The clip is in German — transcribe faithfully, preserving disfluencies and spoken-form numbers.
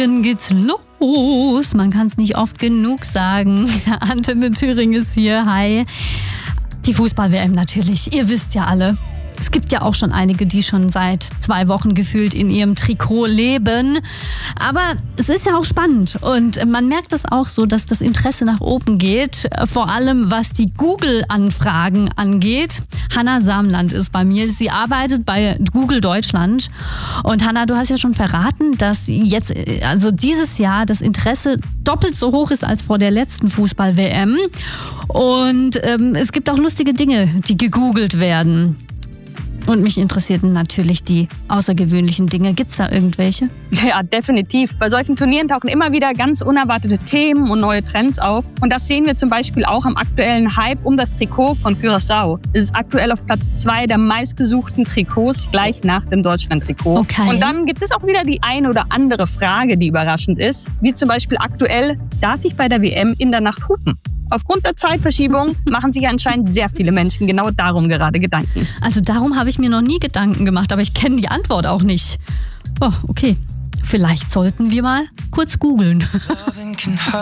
Dann geht's los. Man kann es nicht oft genug sagen. Antenne Thüringen ist hier. Hi. Die Fußball-W M natürlich. Ihr wisst ja alle. Es gibt ja auch schon einige, die schon seit zwei Wochen gefühlt in ihrem Trikot leben. Aber es ist ja auch spannend und man merkt es auch so, dass das Interesse nach oben geht. Vor allem was die Google-Anfragen angeht. Hanna Samland ist bei mir. Sie arbeitet bei Google Deutschland. Und Hanna, du hast ja schon verraten, dass jetzt, also dieses Jahr das Interesse doppelt so hoch ist als vor der letzten Fußball-W M. Und ähm, es gibt auch lustige Dinge, die gegoogelt werden. Und mich interessierten natürlich die außergewöhnlichen Dinge. Gibt's da irgendwelche? Ja, definitiv. Bei solchen Turnieren tauchen immer wieder ganz unerwartete Themen und neue Trends auf. Und das sehen wir zum Beispiel auch am aktuellen Hype um das Trikot von Curaçao. Es ist aktuell auf Platz zwei der meistgesuchten Trikots, gleich nach dem Deutschland-Trikot. Okay. Und dann gibt es auch wieder die eine oder andere Frage, die überraschend ist. Wie zum Beispiel aktuell, darf ich bei der W M in der Nacht hupen? Aufgrund der Zeitverschiebung machen sich anscheinend sehr viele Menschen genau darum gerade Gedanken. Also darum habe ich mir noch nie Gedanken gemacht, aber ich kenne die Antwort auch nicht. Oh, okay. Vielleicht sollten wir mal kurz googeln.